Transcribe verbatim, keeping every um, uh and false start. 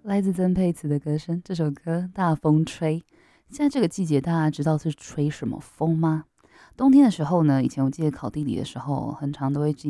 来自曾沛慈的歌声，这首歌《大风吹》。现在这个季节，大家知道是吹什么风吗？冬天的时候呢，以前我记得考地理的时候，很常都会记